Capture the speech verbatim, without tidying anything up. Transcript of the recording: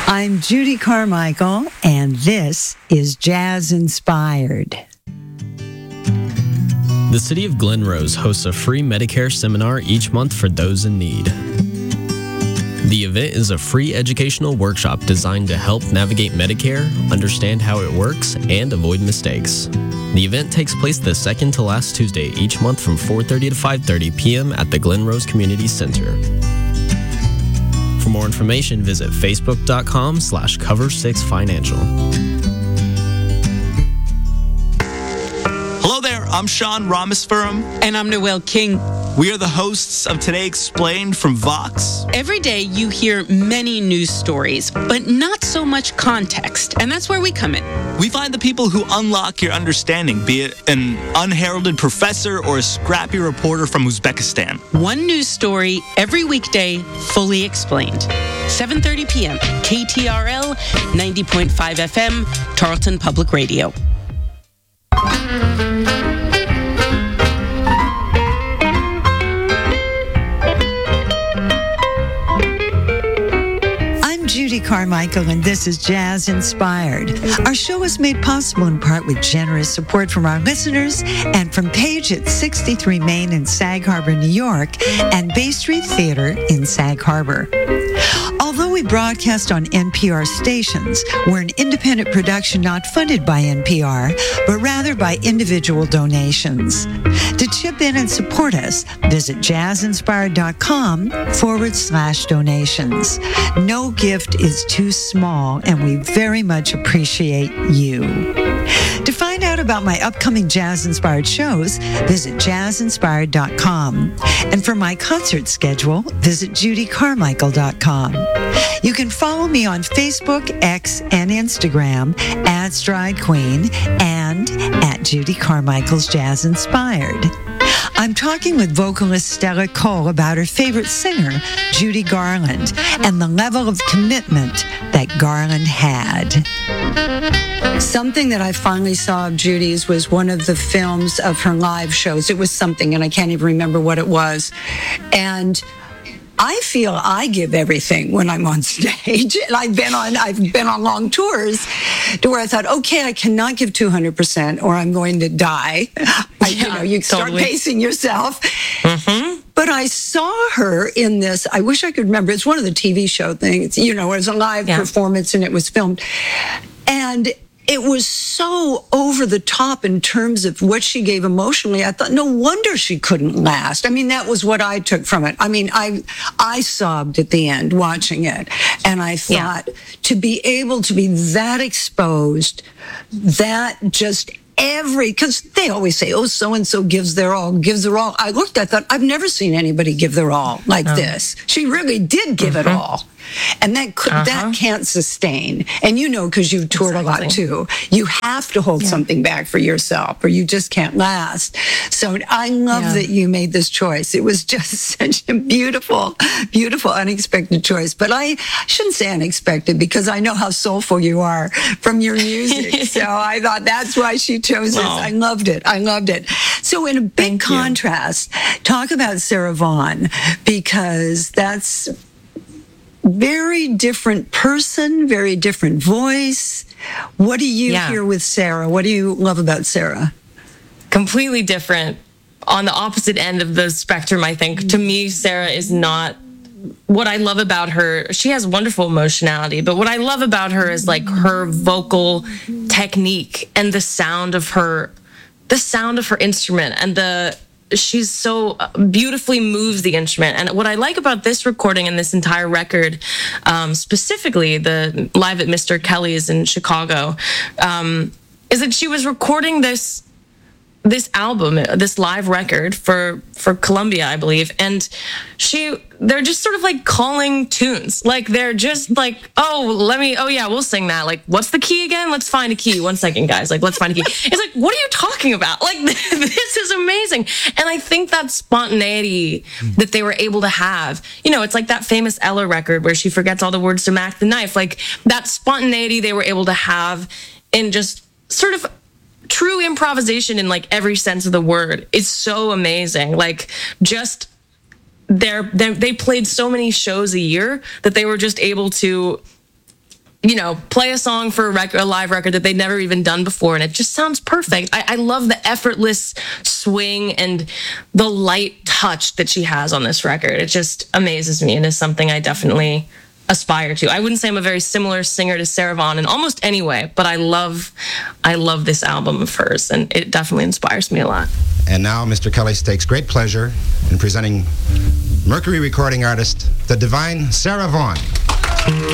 I'm Judy Carmichael, and this is Jazz Inspired. The City of Glen Rose hosts a free Medicare seminar each month for those in need. The event is a free educational workshop designed to help navigate Medicare, understand how it works, and avoid mistakes. The event takes place the second to last Tuesday each month from four thirty to five thirty p.m. at the Glen Rose Community Center. For more information, visit facebook.com slash cover six financial. Hello there, I'm Sean Ramaspuram. And I'm Noel King. We are the hosts of Today Explained from Vox. Every day you hear many news stories, but not so much context. And that's where we come in. We find the people who unlock your understanding, be it an unheralded professor or a scrappy reporter from Uzbekistan. One news story every weekday, fully explained. seven thirty p.m., K T R L, ninety point five F M, Tarleton Public Radio. Judy Carmichael, and this is Jazz Inspired. Our show is made possible in part with generous support from our listeners and from Page at sixty-three Main in Sag Harbor, New York, and Bay Street Theater in Sag Harbor. Although we broadcast on N P R stations, we're an independent production not funded by N P R, but rather by individual donations. To chip in and support us, visit jazzinspired.com forward slash donations. No gift is too small, and we very much appreciate you. To find out about my upcoming jazz-inspired shows, visit jazzinspired dot com. And for my concert schedule, visit judy carmichael dot com. You can follow me on Facebook, X, and Instagram at Stride Queen and at Judy Carmichael's Jazz Inspired. I'm talking with vocalist Stella Cole about her favorite singer, Judy Garland, and the level of commitment that Garland had. Something that I finally saw of Judy's was one of the films of her live shows. It was something, and I can't even remember what it was. And I feel I give everything when I'm on stage. And I've been on I've been on long tours to where I thought, okay, I cannot give two hundred percent or I'm going to die. I, yeah, you know, you start totally. pacing yourself. Mm-hmm. But I saw her in this, I wish I could remember, it's one of the T V show things, you know, it was a live yeah. performance and it was filmed. And it was so over the top in terms of what she gave emotionally. I thought, no wonder she couldn't last. I mean, that was what I took from it. I mean, I I sobbed at the end watching it. And I thought, yeah. to be able to be that exposed, that just every, because they always say, oh, so-and-so gives their all, gives their all. I looked, I thought, I've never seen anybody give their all like oh. this. She really did give mm-hmm. it all. And that could, uh-huh. that can't sustain. And you know, because you've toured exactly. a lot too, you have to hold yeah. something back for yourself or you just can't last. So I love yeah. that you made this choice. It was just such a beautiful, beautiful, unexpected choice. But I shouldn't say unexpected because I know how soulful you are from your music. So I thought that's why she chose this. I loved it. I loved it. So in a big Thank contrast, you. talk about Sarah Vaughan, because that's very different person, very different voice. What do you yeah. hear with Sarah? What do you love about Sarah? Completely different. On the opposite end of the spectrum, I think. To me, Sarah is not... What I love about her, she has wonderful emotionality, but what I love about her is like her vocal technique and the sound of her, the sound of her instrument and the... She's so beautifully moves the instrument. And what I like about this recording and this entire record, um, specifically the live at Mister Kelly's in Chicago, um, is that she was recording this this album, this live record for for Columbia, I believe, and she they're just sort of like calling tunes, like they're just like, oh, let me, oh yeah, we'll sing that. Like, what's the key again? Let's find a key. One second, guys. Like, let's find a key. It's like, what are you talking about? Like, this is amazing. And I think that spontaneity that they were able to have, you know, it's like that famous Ella record where she forgets all the words to Mac the Knife. Like that spontaneity they were able to have in just sort of true improvisation in like every sense of the word is so amazing. Like just they're, they're they played so many shows a year that they were just able to you know, play a song for a, record, a live record that they'd never even done before, and it just sounds perfect. I, I love the effortless swing and the light touch that she has on this record. It just amazes me and is something I definitely aspire to. I wouldn't say I'm a very similar singer to Sarah Vaughan in almost any way, but I love, I love this album of hers, and it definitely inspires me a lot. And now Mister Kelly takes great pleasure in presenting Mercury recording artist, the divine Sarah Vaughan.